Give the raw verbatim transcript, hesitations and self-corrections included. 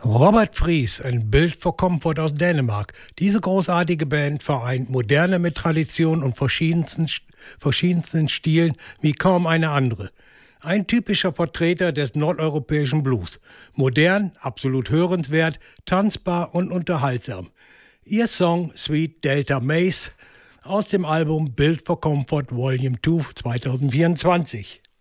Robert Fries, ein Bild for Comfort aus Dänemark. Diese großartige Band vereint Moderne mit Tradition und verschiedensten, verschiedensten Stilen wie kaum eine andere. Ein typischer Vertreter des nordeuropäischen Blues. Modern, absolut hörenswert, tanzbar und unterhaltsam. Ihr Song Sweet Delta Maze aus dem Album Built for Comfort Volume zwei zweitausendvierundzwanzig.